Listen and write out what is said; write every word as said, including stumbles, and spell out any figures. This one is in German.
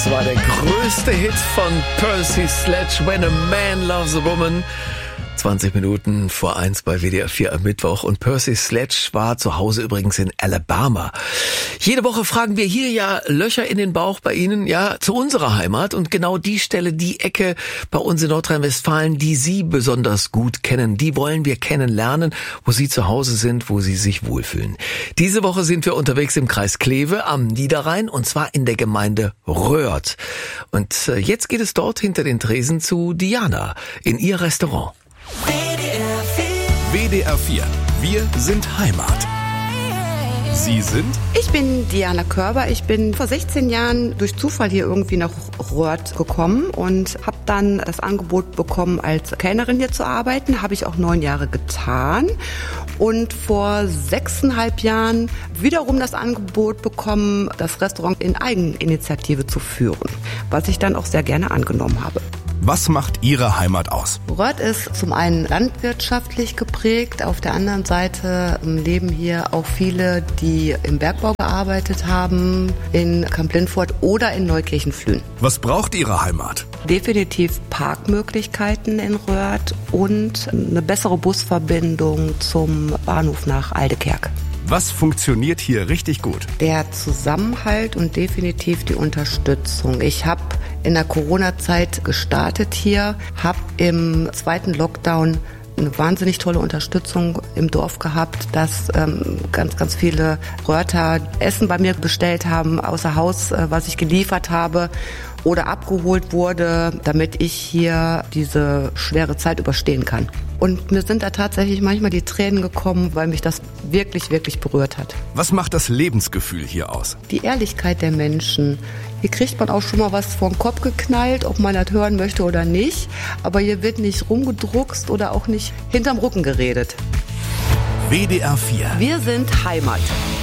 Das war der größte Hit von Percy Sledge, When a Man Loves a Woman. zwanzig Minuten vor eins bei W D R vier am Mittwoch. Und Percy Sledge war zu Hause übrigens in Alabama. Jede Woche fragen wir hier ja Löcher in den Bauch bei Ihnen, ja, zu unserer Heimat. Und genau die Stelle, die Ecke bei uns in Nordrhein-Westfalen, die Sie besonders gut kennen, die wollen wir kennenlernen, wo Sie zu Hause sind, wo Sie sich wohlfühlen. Diese Woche sind wir unterwegs im Kreis Kleve am Niederrhein und zwar in der Gemeinde Röhrd. Und jetzt geht es dort hinter den Tresen zu Diana in ihr Restaurant. W D R vier. Wir sind Heimat. Sie sind? Ich bin Diana Körber. Ich bin vor sechzehn Jahren durch Zufall hier irgendwie nach Röhrd gekommen und habe dann das Angebot bekommen, als Kellnerin hier zu arbeiten. Habe ich auch neun Jahre getan. Und vor sechseinhalb Jahren wiederum das Angebot bekommen, das Restaurant in Eigeninitiative zu führen, was ich dann auch sehr gerne angenommen habe. Was macht Ihre Heimat aus? Röhrd ist zum einen landwirtschaftlich geprägt, auf der anderen Seite leben hier auch viele, die im Bergbau gearbeitet haben, in Kamp-Lintfort oder in Neukirchen-Flühen. Was braucht Ihre Heimat? Definitiv Parkmöglichkeiten in Röhrd und eine bessere Busverbindung zum Bahnhof nach Aldekerk. Was funktioniert hier richtig gut? Der Zusammenhalt und definitiv die Unterstützung. Ich habe in der Corona-Zeit gestartet hier, habe im zweiten Lockdown eine wahnsinnig tolle Unterstützung im Dorf gehabt, dass ähm, ganz, ganz viele Röhrter Essen bei mir bestellt haben, außer Haus, äh, was ich geliefert habe oder abgeholt wurde, damit ich hier diese schwere Zeit überstehen kann. Und mir sind da tatsächlich manchmal die Tränen gekommen, weil mich das wirklich, wirklich berührt hat. Was macht das Lebensgefühl hier aus? Die Ehrlichkeit der Menschen. Hier kriegt man auch schon mal was vor den Kopf geknallt, ob man das hören möchte oder nicht. Aber hier wird nicht rumgedruckst oder auch nicht hinterm Rücken geredet. W D R vier. Wir sind Heimat.